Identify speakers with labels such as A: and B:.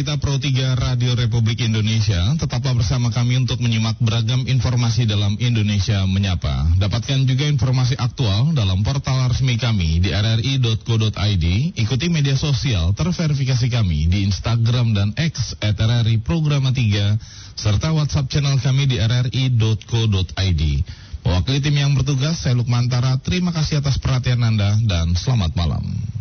A: Berita Pro 3 Radio Republik Indonesia, tetaplah bersama kami untuk menyimak beragam informasi dalam Indonesia Menyapa. Dapatkan juga informasi aktual dalam portal resmi kami di rri.co.id. Ikuti media sosial terverifikasi kami di Instagram dan X @RRI Programa 3, serta WhatsApp channel kami di rri.co.id. Mewakili tim yang bertugas, saya Lukmantara. Terima kasih atas perhatian Anda dan selamat malam.